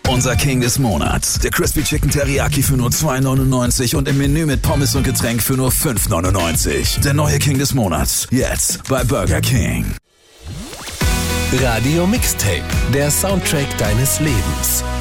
Unser King des Monats. Der Crispy Chicken Teriyaki für nur $2,99 und im Menü mit Pommes und Getränk für nur $5,99. Der neue King des Monats. Jetzt bei Burger King. Radio Mixtape. Der Soundtrack deines Lebens.